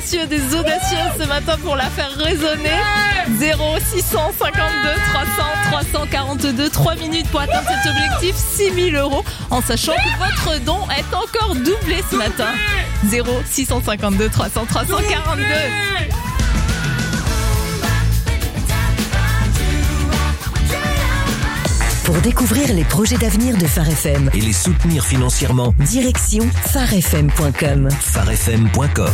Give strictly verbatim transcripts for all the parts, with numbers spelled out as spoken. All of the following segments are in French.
audacieux, des audacieuses ce matin pour la faire résonner. zéro six cent cinquante-deux trois cents trois cent quarante-deux, trois minutes pour atteindre cet objectif, six mille euros, en sachant que votre don est encore doublé ce matin. zéro six cent cinquante-deux trois cents trois cent quarante-deux. Pour découvrir les projets d'avenir de Phare F M et les soutenir financièrement, direction phare f m point com. phare f m point com.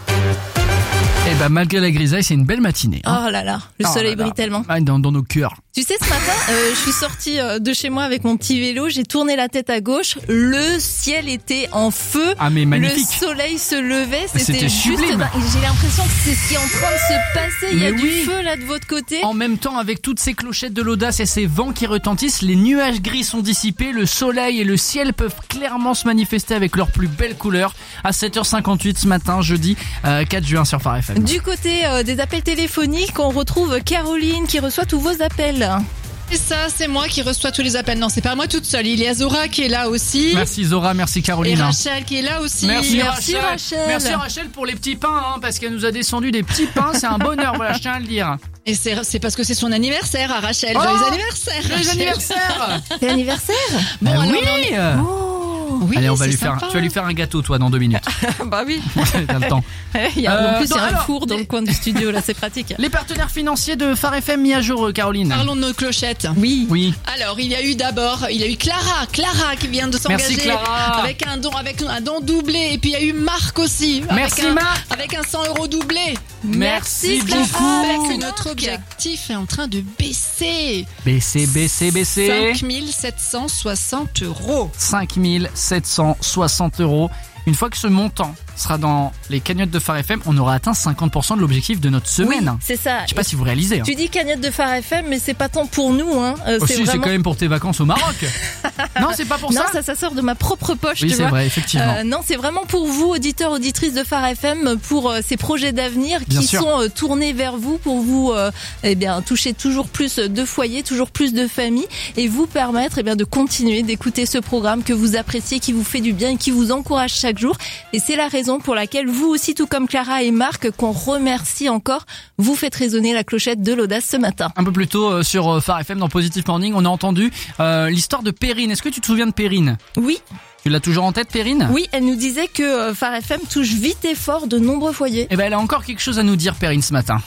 Eh ben, malgré la grisaille, c'est une belle matinée. Hein. Oh là là, le Oh soleil là là. brille tellement. Ah, dans, dans nos cœurs. Tu sais, ce matin, euh, je suis sortie euh, de chez moi avec mon petit vélo, j'ai tourné la tête à gauche, le ciel était en feu, Ah, mais magnifique. le soleil se levait, c'était, C'était juste sublime. dingue. J'ai l'impression que c'est ce qui est en train de se passer, il y a Mais du oui. feu là de votre côté. En même temps, avec toutes ces clochettes de l'audace et ces vents qui retentissent, les nuages gris sont dissipés, le soleil et le ciel peuvent clairement se manifester avec leurs plus belles couleurs. À sept heures cinquante-huit ce matin, jeudi euh, quatre juin sur Phare F M. Du côté euh, des appels téléphoniques, on retrouve Caroline qui reçoit tous vos appels. Et ça, c'est moi qui reçois tous les appels. Non, c'est pas moi toute seule. Il y a Zora qui est là aussi. Merci Zora, merci Et Caroline. Rachel qui est là aussi. Merci, Merci, Rachel. Rachel. Merci Rachel pour les petits pains, hein, parce qu'elle nous a descendu des petits pains, c'est un bonheur, voilà, je tiens à le dire. Et c'est, c'est parce que c'est son anniversaire à Rachel. Oh Joyeux anniversaire. Joyeux Rachel. anniversaire. C'est l'anniversaire? Bon, Bah alors, oui. on en est- Oh. Oui, Allez, on va c'est lui faire, sympa. tu vas lui faire un gâteau toi dans deux minutes. Bah oui. T'as le temps. Il y a, Euh, en plus, il y a bon, un alors, four dans le coin du studio, là, c'est pratique. Les partenaires financiers de Phare F M mis à jour, Caroline. Parlons de nos clochettes. Oui. Oui. Alors, il y a eu d'abord, il y a eu Clara, Clara qui vient de s'engager Merci, Clara. avec un don, avec un don doublé. Et puis il y a eu Marc aussi, Merci, avec un, Marc. avec un cent euros doublé. Merci Clara. beaucoup. Fait que notre objectif est en train de baisser. Baissez, baissez, baissez. cinq mille sept cent soixante euros. cinq mille sept cent soixante euros. Une fois que ce montant sera dans les cagnottes de Phare F M, on aura atteint cinquante pour cent de l'objectif de notre Oui, semaine. c'est ça. Je sais pas si vous réalisez. Hein. Tu dis cagnotte de Phare F M, mais c'est pas tant pour nous, hein. Euh, Aussi, c'est c'est vraiment... quand même pour tes vacances au Maroc. Non, c'est pas pour Non, ça. ça, ça sort de ma propre poche, Oui, tu c'est vois. vrai, effectivement. Euh, non, c'est vraiment pour vous, auditeurs, auditrices de Phare F M, pour euh, ces projets d'avenir Bien qui sûr. sont euh, tournés vers vous, pour vous, euh, eh bien, toucher toujours plus de foyers, toujours plus de familles, et vous permettre, eh bien, de continuer d'écouter ce programme que vous appréciez, qui vous fait du bien et qui vous encourage chaque jour. Et c'est la raison pour laquelle vous aussi, tout comme Clara et Marc, qu'on remercie encore, vous faites résonner la clochette de l'audace ce matin. Un peu plus tôt euh, sur euh, Phare F M dans Positive Morning, on a entendu euh, l'histoire de Perrine. Est-ce que tu te souviens de Perrine? Oui, Tu l'as toujours en tête, Perrine? oui, elle nous disait que euh, Phare F M touche vite et fort de nombreux foyers. Eh ben, elle a encore quelque chose à nous dire, Perrine, ce matin.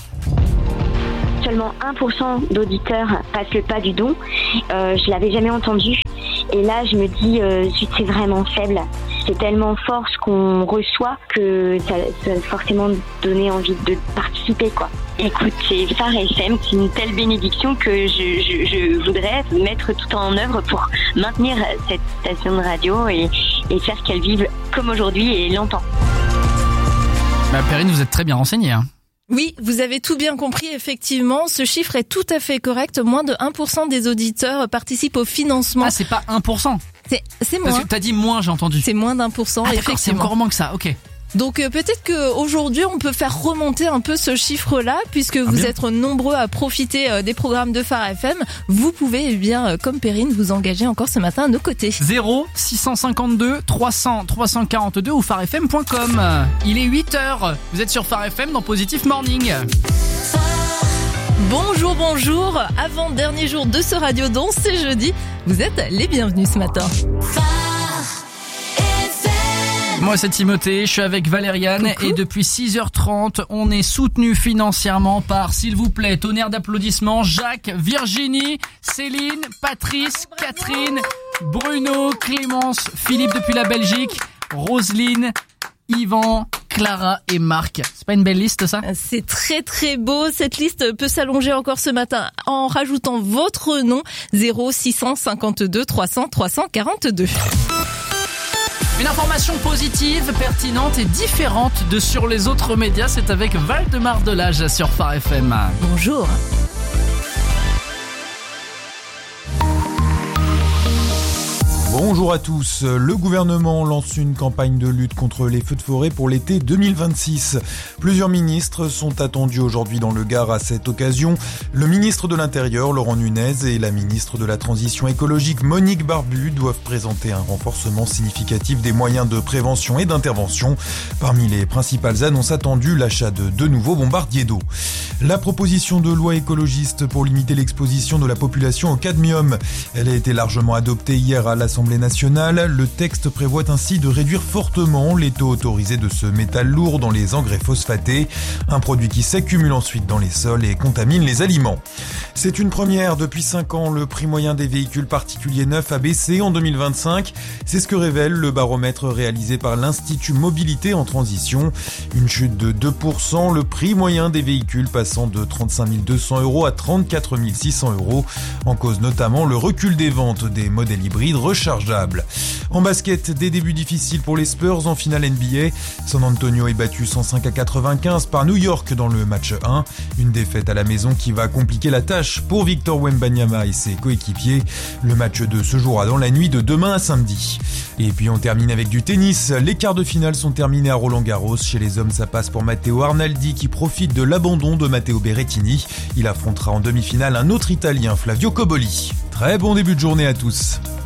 Seulement un pour cent d'auditeurs passent le pas du don. Euh, je l'avais jamais entendu. Et là, je me dis, euh, zut, c'est vraiment faible. C'est tellement fort ce qu'on reçoit que ça, ça va forcément donner envie de participer, quoi. Écoute, c'est Phare F M, c'est une telle bénédiction que je, je, je voudrais mettre tout en œuvre pour maintenir cette station de radio et, et faire qu'elle vive comme aujourd'hui et longtemps. Bah, Perrine, vous êtes très bien renseignée. Hein. Oui, vous avez tout bien compris, effectivement. Ce chiffre est tout à fait correct. Moins de un pour cent des auditeurs participent au financement. Ah, c'est pas un pour cent. C'est, c'est Parce moins. que t'as dit moins, j'ai entendu. C'est moins d'un pour cent, Ah, d'accord, c'est effectivement. encore moins que ça, ok. Donc euh, peut-être qu'aujourd'hui, on peut faire remonter un peu ce chiffre-là, puisque vous bien. êtes nombreux à profiter euh, des programmes de Phare F M. Vous pouvez, eh bien, euh, comme Perrine, vous engager encore ce matin à nos côtés. zéro six cent cinquante-deux trois cents trois cent quarante-deux ou phare f m point com. Il est huit heures. Vous êtes sur Phare F M dans Positive Morning. Bonjour, bonjour. Avant-dernier jour de ce Radio Don, c'est jeudi. Vous êtes les bienvenus ce matin. Moi, c'est Timothée, je suis avec Valériane. Coucou. Et depuis six heures trente, on est soutenu financièrement par, s'il vous plaît, tonnerre d'applaudissements, Jacques, Virginie, Céline, Patrice, Catherine, Bruno, Clémence, Philippe depuis la Belgique, Roselyne, Yvan, Clara et Marc. C'est pas une belle liste, ça? C'est très très beau. Cette liste peut s'allonger encore ce matin en rajoutant votre nom. Zéro six cent cinquante-deux trois cents trois cent quarante-deux. Une information positive, pertinente et différente de sur les autres médias, c'est avec Valdemar Delage sur Phare F M. Bonjour. Bonjour à tous. Le gouvernement lance une campagne de lutte contre les feux de forêt pour l'été deux mille vingt-six. Plusieurs ministres sont attendus aujourd'hui dans le Gard à cette occasion. Le ministre de l'Intérieur, Laurent Nunez, et la ministre de la Transition écologique, Monique Barbu, doivent présenter un renforcement significatif des moyens de prévention et d'intervention. Parmi les principales annonces attendues, l'achat de deux nouveaux bombardiers d'eau. La proposition de loi écologiste pour limiter l'exposition de la population au cadmium. Elle a été largement adoptée hier à l'Assemblée nationale. Le texte prévoit ainsi de réduire fortement les taux autorisés de ce métal lourd dans les engrais phosphatés, un produit qui s'accumule ensuite dans les sols et contamine les aliments. C'est une première depuis cinq ans. Le prix moyen des véhicules particuliers neufs a baissé en deux mille vingt-cinq. C'est ce que révèle le baromètre réalisé par l'Institut Mobilité en Transition. Une chute de deux pour cent, le prix moyen des véhicules passant de trente-cinq mille deux cents euros à trente-quatre mille six cents euros. En cause notamment le recul des ventes des modèles hybrides rechargeables. En basket, des débuts difficiles pour les Spurs en finale N B A. San Antonio est battu cent cinq à quatre-vingt-quinze par New York dans le match un. Une défaite à la maison qui va compliquer la tâche pour Victor Wembanyama et ses coéquipiers. Le match deux se jouera dans la nuit de demain à samedi. Et puis on termine avec du tennis. Les quarts de finale sont terminés à Roland-Garros. Chez les hommes, ça passe pour Matteo Arnaldi qui profite de l'abandon de Matteo Berrettini. Il affrontera en demi-finale un autre Italien, Flavio Cobolli. Très bon début de journée à tous.